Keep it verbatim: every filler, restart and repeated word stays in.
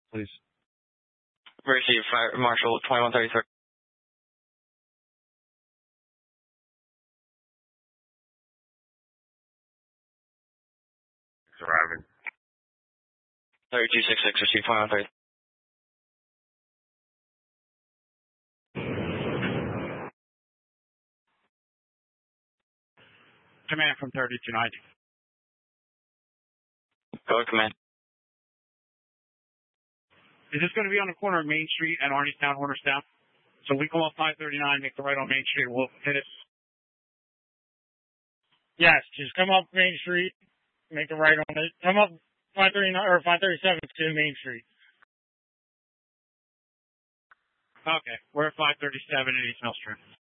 please. Receive, Fire Marshal twenty-one thirty-three. Arriving. thirty-two sixty-six, receive twenty-one thirty. Command from thirty-two ninety. Go ahead, command. Is this going to be on the corner of Main Street and Arniestown, Hornerstown? So we go off five thirty-nine, make the right on Main Street, we'll hit it. Yes, just come up Main Street, make the right on it. Come up five thirty-nine or five thirty-seven to Main Street. Okay, we're at five thirty-seven at East Mill Street.